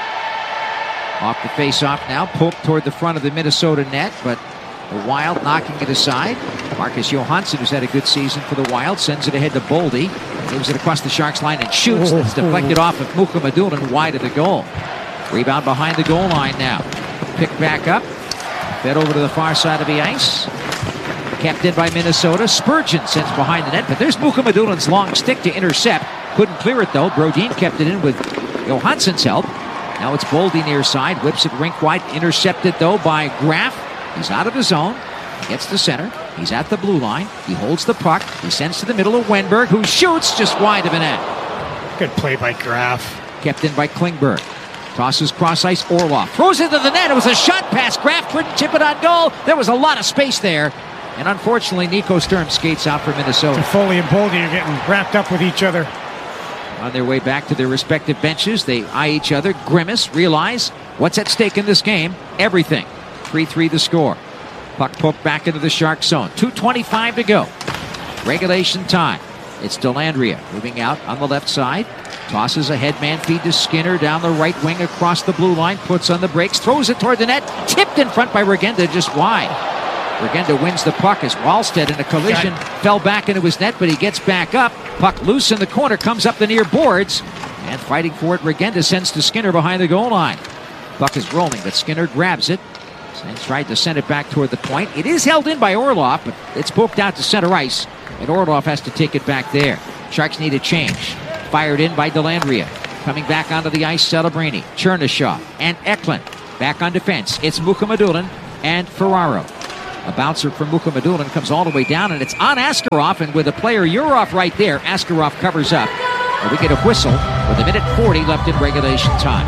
Off the face-off now, poked toward the front of the Minnesota net, but the Wild knocking it aside. Marcus Johansson, who's had a good season for the Wild, sends it ahead to Boldy. Moves it across the Sharks line and shoots. That's deflected off of Mukhamadullin wide of the goal. Rebound behind the goal line now. Picked back up. Fed over to the far side of the ice. Kept in by Minnesota. Spurgeon sends behind the net, but there's Mukhamadullin's long stick to intercept. Couldn't clear it, though. Brodin kept it in with Johansson's help. Now it's Boldy near side. Whips it rink wide. Intercepted, though, by Graf. He's out of his zone. Gets to center. He's at the blue line. He holds the puck. He sends to the middle of Wenberg, who shoots just wide of the net. Good play by Graf. Kept in by Klingberg. Tosses cross ice. Orlov throws into the net. It was a shot pass. Graf couldn't chip it on goal. There was a lot of space there. And unfortunately, Nico Sturm skates out for Minnesota. Foley and Boldy are getting wrapped up with each other. On their way back to their respective benches, they eye each other, grimace, realize what's at stake in this game. Everything. three three the score. Puck poked back into the Shark zone. two twenty-five to go. Regulation time. It's Dellandrea moving out on the left side. Tosses a headman feed to Skinner down the right wing across the blue line. Puts on the brakes. Throws it toward the net. Tipped in front by Regenda just wide. Regenda wins the puck as Wallstedt in a collision fell back into his net, but he gets back up. Puck loose in the corner. Comes up the near boards. And fighting for it, Regenda sends to Skinner behind the goal line. Puck is rolling, but Skinner grabs it and tried to send it back toward the point. It is held in by Orlov, but it's poked out to center ice, and Orlov has to take it back there. Sharks need a change. Fired in by Dellandrea. Coming back onto the ice, Celebrini, Chernyshov, and Eklund. Back on defense, it's Mukhamadullin and Ferraro. A bouncer from Mukhamadullin comes all the way down, and it's on Askarov, and with a player Yurov right there, Askarov covers up. And we get a whistle with a minute forty left in regulation time.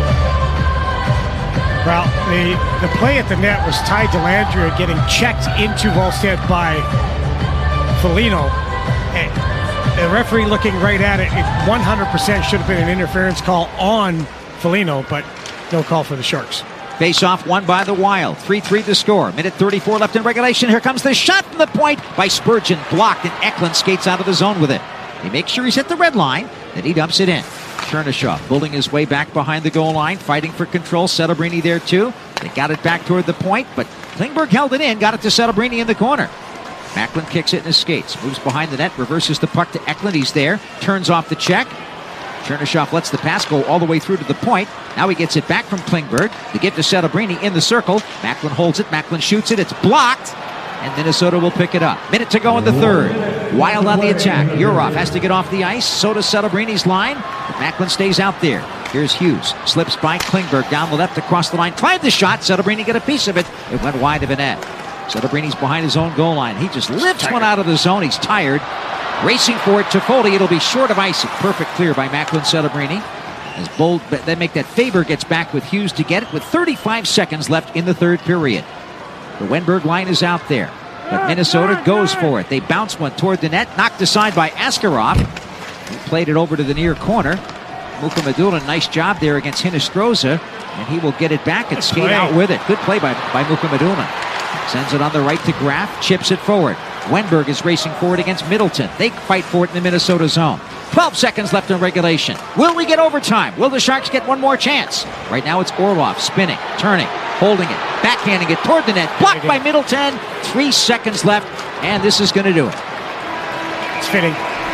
Well, the, the play at the net was Ty Dellandrea getting checked into Volstead by Foligno. And the referee looking right at it, it one hundred percent should have been an interference call on Foligno, but no call for the Sharks. Face-off won by the Wild. three three to score. Minute thirty-four left in regulation. Here comes the shot from the point by Spurgeon. Blocked, and Eklund skates out of the zone with it. He makes sure he's at the red line, then he dumps it in. Chernyshov pulling his way back behind the goal line, fighting for control. Celebrini there too. They got it back toward the point, but Klingberg held it in, got it to Celebrini in the corner. Macklin kicks it in his skates, moves behind the net, reverses the puck to Eklund. He's there, turns off the check. Chernyshov lets the pass go all the way through to the point. Now he gets it back from Klingberg. The give to Celebrini in the circle. Macklin holds it. Macklin shoots it. It's blocked. And Minnesota will pick it up. Minute to go in the third. Wild on the attack. Yurov has to get off the ice. So does Celebrini's line. But Macklin stays out there. Here's Hughes. Slips by Klingberg down the left across the line. Tried the shot. Celebrini get a piece of it. It went wide of the net. Celebrini's behind his own goal line. He just lifts one out of the zone. He's tired. Racing for it, Toffoli. It'll be short of ice. Perfect clear by Macklin Celebrini. As bold, but they make that. Faber gets back with Hughes to get it with thirty-five seconds left in the third period. The Wenberg line is out there, but Minnesota goes for it. They bounce one toward the net, knocked aside by Askarov. He played it over to the near corner. Mukhamadullin, nice job there against Hinostroza, and he will get it back and skate out with it. Good play by, by Mukhamadullin. Sends it on the right to Graf, chips it forward. Wenberg is racing forward against Middleton. They fight for it in the Minnesota zone. twelve seconds left in regulation. Will we get overtime? Will the Sharks get one more chance? Right now it's Orlov spinning, turning, holding it, backhanding it toward the net. Blocked by Middleton. Three seconds left, and this is going to do it. It's fitting.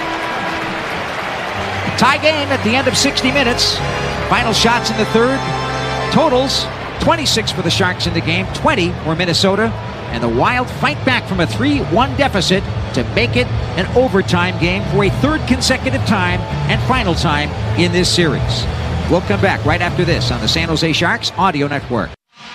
Tie game at the end of sixty minutes. Final shots in the third. Totals twenty-six for the Sharks in the game, twenty for Minnesota. And the Wild fight back from a three one deficit to make it an overtime game for a third consecutive time and final time in this series. We'll come back right after this on the San Jose Sharks Audio Network.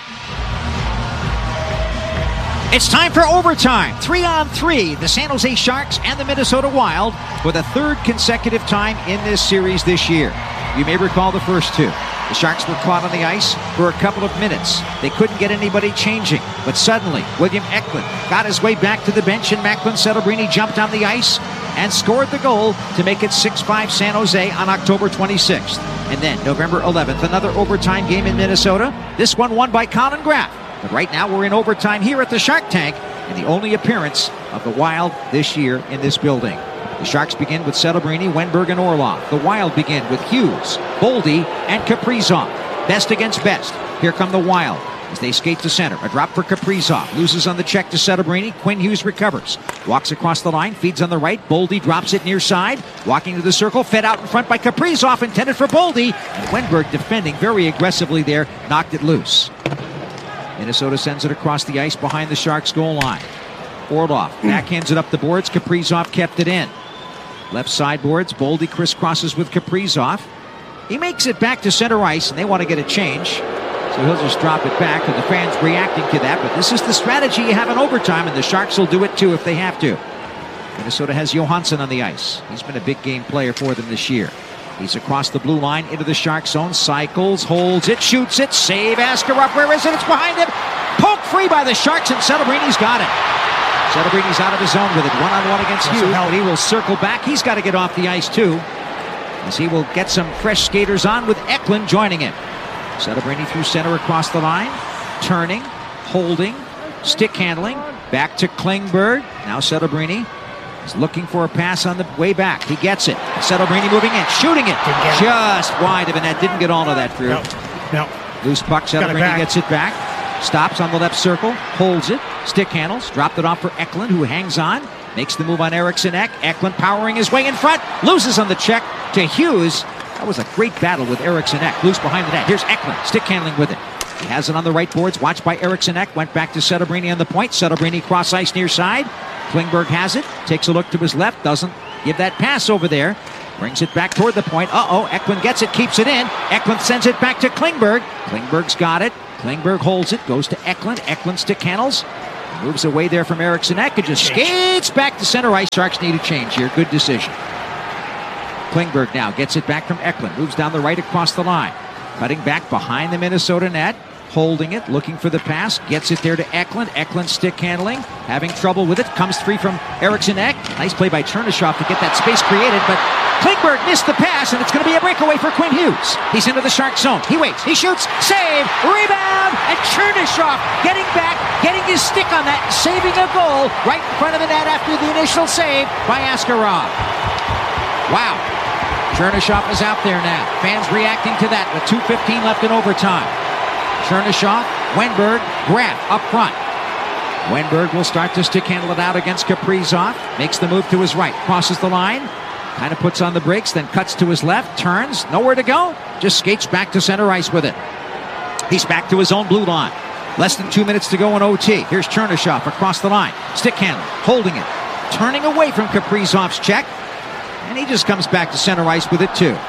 It's time for overtime. Three on three, the San Jose Sharks and the Minnesota Wild for the third consecutive time in this series this year. You may recall the first two. The Sharks were caught on the ice for a couple of minutes. They couldn't get anybody changing. But suddenly, William Eklund got his way back to the bench, and Macklin Celebrini jumped on the ice and scored the goal to make it six five San Jose on October twenty-sixth. And then November eleventh, another overtime game in Minnesota. This one won by Colin Graf. But right now we're in overtime here at the Shark Tank, and the only appearance of the Wild this year in this building. The Sharks begin with Celebrini, Wenberg, and Orlov. The Wild begin with Hughes, Boldy, and Kaprizov. Best against best. Here come the Wild as they skate to center. A drop for Kaprizov. Loses on the check to Celebrini. Quinn Hughes recovers. Walks across the line. Feeds on the right. Boldy drops it near side. Walking to the circle. Fed out in front by Kaprizov. Intended for Boldy. And Wenberg defending very aggressively there. Knocked it loose. Minnesota sends it across the ice behind the Sharks goal line. Orlov backhands it up the boards. Kaprizov kept it in. Left side boards. Boldy crisscrosses with Kaprizov. He makes it back to center ice, and they want to get a change. So he'll just drop it back, and the fans reacting to that. But this is the strategy you have in overtime, and the Sharks will do it too if they have to. Minnesota has Johansson on the ice. He's been a big game player for them this year. He's across the blue line into the Shark zone. Cycles, holds it, shoots it. Save Askarov. Where is it? It's behind him. Poked free by the Sharks, and Celebrini's got it. Celebrini's out of his zone with it. One-on-one against Hughes. But he will circle back. He's got to get off the ice, too, as he will get some fresh skaters on with Eklund joining him. Celebrini through center across the line. Turning, holding, stick handling. Back to Klingberg. Now Celebrini is looking for a pass on the way back. He gets it. Celebrini moving in, shooting it. Just wide of a net. Didn't get all of that through. No, no. Loose puck. Celebrini gets it back. Stops on the left circle. Holds it. Stick handles. Dropped it off for Eklund, who hangs on. Makes the move on Eriksson Ek. Eklund powering his way in front. Loses on the check to Hughes. That was a great battle with Eriksson Ek. Loose behind the net. Here's Eklund. Stick handling with it. He has it on the right boards. Watched by Eriksson Ek. Went back to Setobrini on the point. Setobrini cross ice near side. Klingberg has it. Takes a look to his left. Doesn't give that pass over there. Brings it back toward the point. Uh-oh. Eklund gets it. Keeps it in. Eklund sends it back to Klingberg. Klingberg's got it. Klingberg holds it. Goes to Eklund. Eklund stick handles. Moves away there from Eriksson Ek and just skates back to center ice. Sharks need a change here. Good decision. Klingberg now gets it back from Eklund. Moves down the right across the line. Cutting back behind the Minnesota net. Holding it. Looking for the pass. Gets it there to Eklund. Eklund stick handling. Having trouble with it. Comes free from Eriksson Ek. Nice play by Chernyshov to get that space created. But Klingberg missed the pass, and it's going to be a breakaway for Quinn Hughes. He's into the Shark zone. He waits. He shoots. Save. Rebound. And Chernyshov getting back. Getting his stick on that. Saving a goal right in front of the net after the initial save by Askarov. Wow. Chernyshov is out there now. Fans reacting to that with two fifteen left in overtime. Chernyshov, Wenberg, Graf up front. Wenberg will start to stick handle it out against Kaprizov. Makes the move to his right. Crosses the line. Kind of puts on the brakes, then cuts to his left. Turns. Nowhere to go. Just skates back to center ice with it. He's back to his own blue line. Less than two minutes to go in O T. Here's Chernyshov across the line. Stick handle. Holding it. Turning away from Kaprizov's check. And he just comes back to center ice with it too.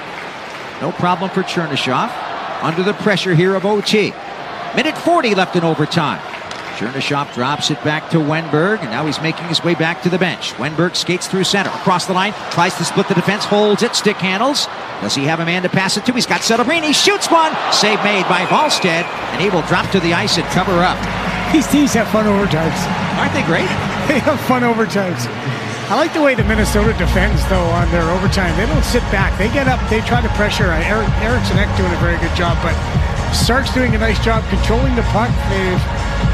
No problem for Chernyshov. Under the pressure here of O T. Minute forty left in overtime. Chernyshov drops it back to Wenberg, and now he's making his way back to the bench. Wenberg skates through center, across the line, tries to split the defense, holds it, stick handles. Does he have a man to pass it to? He's got Setobrini, shoots one! Save made by Wallstedt, and he will drop to the ice and cover up. These teams have fun overtimes. Aren't they great? They have fun overtimes. I like the way the Minnesota defends, though, on their overtime. They don't sit back. They get up. They try to pressure. Eric, Eriksson Ek doing a very good job, but Stark's doing a nice job controlling the puck. They've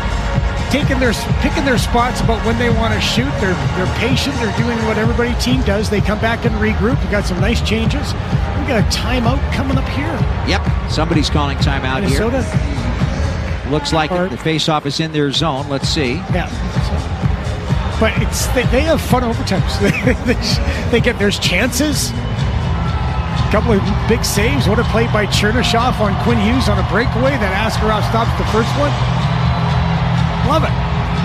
taken their, picking their spots about when they want to shoot. They're they're patient. They're doing what everybody team does. They come back and regroup. We got some nice changes. We got a timeout coming up here. Yep, somebody's calling timeout Minnesota. here. Looks like or, the face-off is in their zone. Let's see. Yeah. But it's they, they have fun overtimes. they, they get there's chances. A couple of big saves. What a play by Chernyshov on Quinn Hughes on a breakaway that Askarov stops the first one. Love it.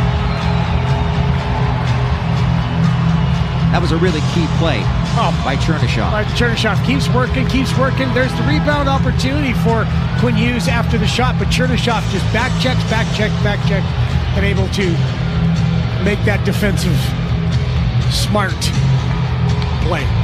That was a really key play oh, by Chernyshov. By Chernyshov keeps working, keeps working. There's the rebound opportunity for Quinn Hughes after the shot, but Chernyshov just back checks, back check, back check, and able to make that defensive smart play.